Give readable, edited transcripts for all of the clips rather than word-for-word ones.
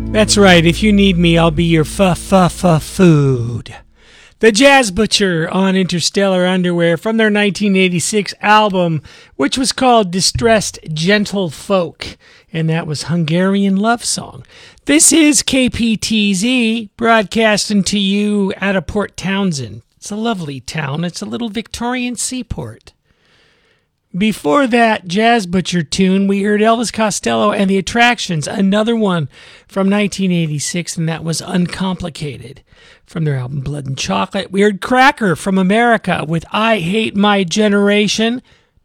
That's right. If you need me, I'll be your food. The Jazz Butcher on Interstellar Underwear from their 1986 album, which was called Distressed Gentlefolk, and that was Hungarian Love Song. This is KPTZ, broadcasting to you out of Port Townsend. It's a lovely town. It's a little Victorian seaport. Before that Jazz Butcher tune, we heard Elvis Costello and the Attractions, another one from 1986, and that was Uncomplicated from their album Blood and Chocolate. We heard Cracker from America with I Hate My Generation,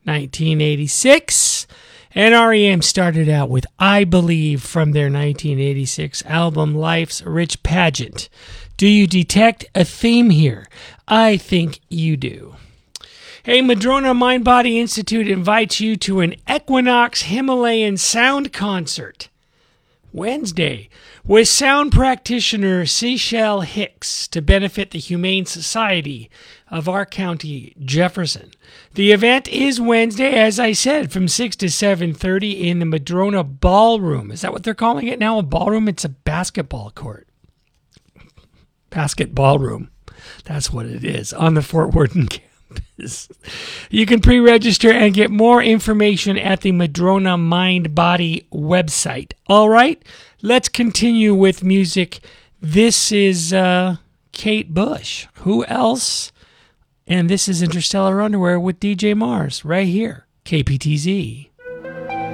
1986. And R.E.M. started out with I Believe from their 1986 album Life's Rich Pageant. Do you detect a theme here? I think you do. Hey, Madrona Mind Body Institute invites you to an Equinox Himalayan sound concert Wednesday with sound practitioner Seychelle Hicks to benefit the Humane Society of our county, Jefferson. The event is Wednesday, as I said, from 6 to 7:30 in the Madrona Ballroom. Is that what they're calling it now? A ballroom? It's a basketball court. Basketball room. That's what it is on the Fort Worth campus. You can pre-register and get more information at the Madrona Mind Body website. All right, let's continue with music. This is Kate Bush. Who else? And this is Interstellar Underwear with DJ Mars right here, KPTZ.